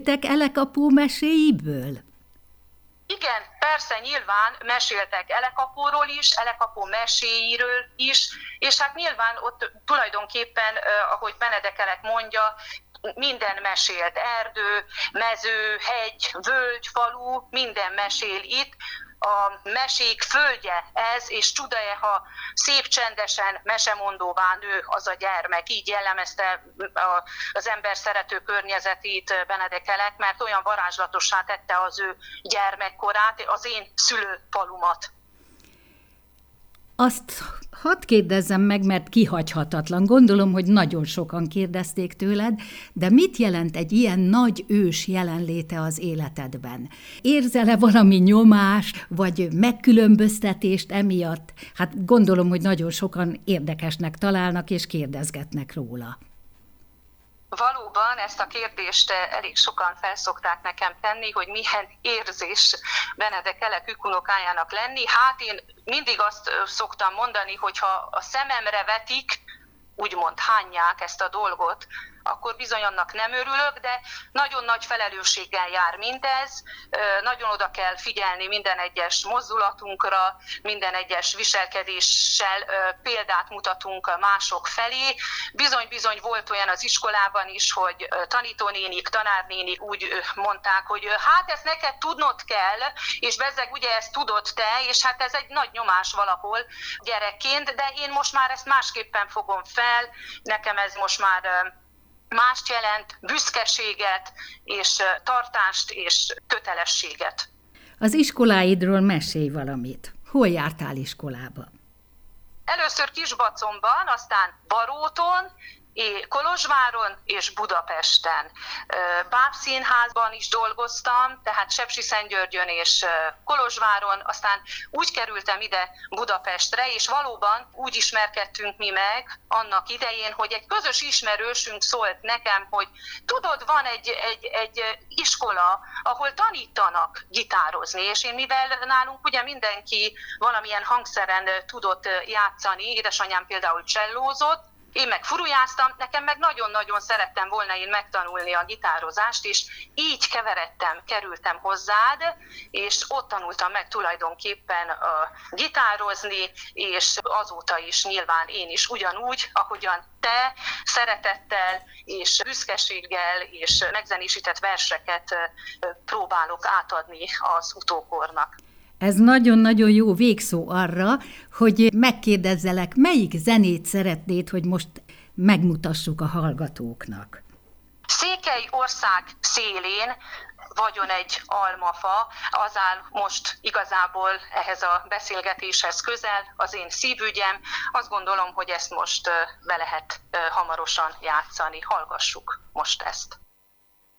meséltek Elek apó meséiből? Igen, persze, nyilván meséltek Elek apóról is, Elek apó meséiről is, és hát nyilván ott tulajdonképpen, ahogy Benedek Elek mondja, minden mesélt, erdő, mező, hegy, völgy, falu, minden mesél itt. A mesék földje ez, és csuda-e, ha szép csendesen mesemondóvá nő az a gyermek. Így jellemezte az ember szerető környezetét Benedek Elek, mert olyan varázslatossá tette az ő gyermekkorát, az én szülőfalumat. Azt hadd kérdezzem meg, mert kihagyhatatlan. Gondolom, hogy nagyon sokan kérdezték tőled, de mit jelent egy ilyen nagy ős jelenléte az életedben? Érzel-e valami nyomást, vagy megkülönböztetést emiatt? Hát gondolom, hogy nagyon sokan érdekesnek találnak és kérdezgetnek róla. Valóban ezt a kérdést elég sokan felszokták nekem tenni, hogy milyen érzés Benedek Elek unokájának lenni. Hát én mindig azt szoktam mondani, hogy ha a szememre vetik, úgymond hányják ezt a dolgot, akkor bizony annak nem örülök, de nagyon nagy felelősséggel jár mindez, nagyon oda kell figyelni minden egyes mozdulatunkra, minden egyes viselkedéssel példát mutatunk mások felé. Bizony-bizony volt olyan az iskolában is, hogy tanítónénik, tanárnénik úgy mondták, hogy hát ezt neked tudnod kell, és bezzeg ugye ezt tudod te, és hát ez egy nagy nyomás valahol gyerekként, de én most már ezt másképpen fogom fel, nekem ez most már mást jelent, büszkeséget, és tartást, és kötelességet. Az iskoláidról mesélj valamit. Hol jártál iskolába? Először Kisbacomban, aztán Baróton, Kolozsváron és Budapesten. Bábszínházban is dolgoztam, tehát Sepsiszentgyörgyön és Kolozsváron, aztán úgy kerültem ide Budapestre, és valóban úgy ismerkedtünk mi meg annak idején, hogy egy közös ismerősünk szólt nekem, hogy tudod, van egy iskola, ahol tanítanak gitározni, és én mivel nálunk ugye mindenki valamilyen hangszeren tudott játszani, édesanyám például csellózott, én meg furujáztam, nekem meg nagyon-nagyon szerettem volna én megtanulni a gitározást, és így kerültem hozzád, és ott tanultam meg tulajdonképpen gitározni, és azóta is nyilván én is ugyanúgy, ahogyan te, szeretettel és büszkeséggel és megzenésített verseket próbálok átadni az utókornak. Ez nagyon-nagyon jó végszó arra, hogy megkérdezzelek, melyik zenét szeretnéd, hogy most megmutassuk a hallgatóknak. Székelyország szélén vagyon egy almafa, az áll most igazából ehhez a beszélgetéshez közel, az én szívügyem. Azt gondolom, hogy ezt most be lehet hamarosan játszani. Hallgassuk most ezt.